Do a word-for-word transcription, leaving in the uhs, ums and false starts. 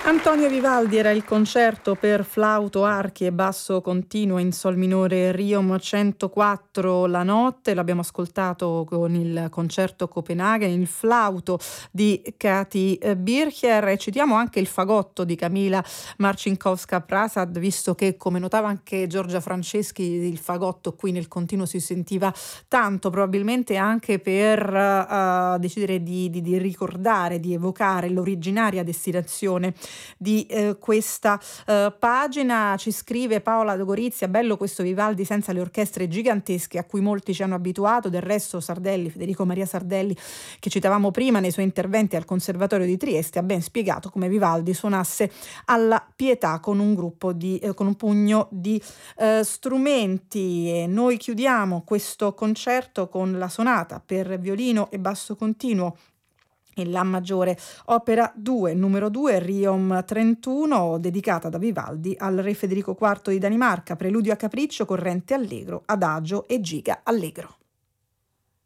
Antonio Vivaldi era il concerto per flauto, archi e basso continuo in sol minore Riom centoquattro La notte, l'abbiamo ascoltato con il concerto Copenaghen, il flauto di Kati Bircher e citiamo anche il fagotto di Kamila Marcinkowska-Prasad, visto che, come notava anche Giorgia Franceschi, il fagotto qui nel continuo si sentiva tanto, probabilmente anche per uh, decidere di, di, di ricordare, di evocare l'originaria destinazione di eh, questa eh, pagina. Ci scrive Paola Gorizia: bello questo Vivaldi senza le orchestre gigantesche a cui molti ci hanno abituato. Del resto Sardelli, Federico Maria Sardelli, che citavamo prima nei suoi interventi al Conservatorio di Trieste, ha ben spiegato come Vivaldi suonasse alla Pietà con un gruppo di eh, con un pugno di eh, strumenti. E noi chiudiamo questo concerto con la sonata per violino e basso continuo in La maggiore, opera due, numero due, Riom trentuno, dedicata da Vivaldi al re Federico quarto di Danimarca, preludio a capriccio, corrente allegro, adagio e giga allegro.